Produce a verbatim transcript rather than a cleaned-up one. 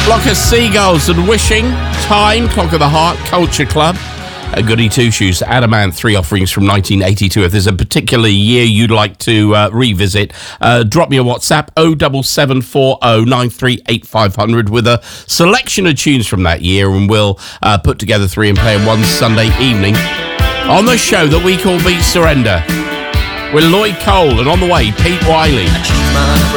Flock of Seagulls and Wishing, Time, Clock of the Heart, Culture Club, a Goody Two Shoes, Adamant, three offerings from nineteen eighty-two. If there's a particular year you'd like to uh, revisit, uh, drop me a WhatsApp, oh seven seven four oh nine three eight five hundred, with a selection of tunes from that year, and we'll uh, put together three and play them one Sunday evening on the show that we call Beat Surrender. With Lloyd Cole, and on the way, Pete Wiley.